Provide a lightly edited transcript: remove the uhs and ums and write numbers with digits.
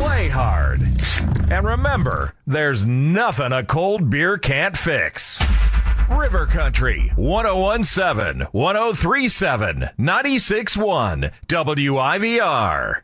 play hard. And remember, there's nothing a cold beer can't fix. River Country, 1017, 1037, 96.1, WIVR.